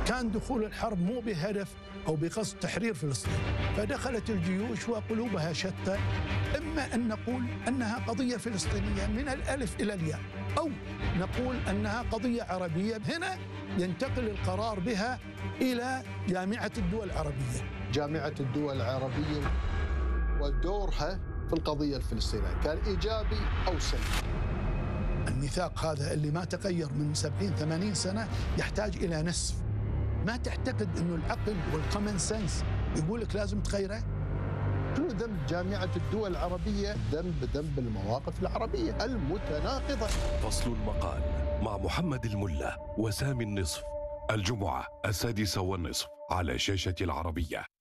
كان دخول الحرب مو بهدف أو بقصد تحرير فلسطين، فدخلت الجيوش وقلوبها شتى. إما أن نقول أنها قضية فلسطينية من الألف إلى الياء، أو نقول أنها قضية عربية. هنا ينتقل القرار بها إلى جامعة الدول العربية. جامعة الدول العربية ودورها في القضية الفلسطينية كان إيجابي أو سلبي؟ الميثاق هذا اللي ما تغير من 70-80 سنة يحتاج إلى نسف. ما تعتقد أنه العقل والكومن سنس يقول لك لازم تغيره؟ شنو ذنب جامعة الدول العربية؟ ذنب المواقف العربية المتناقضة. فصل المقال مع محمد الملا وسامي النصف، الجمعة 6:30 على شاشة العربية.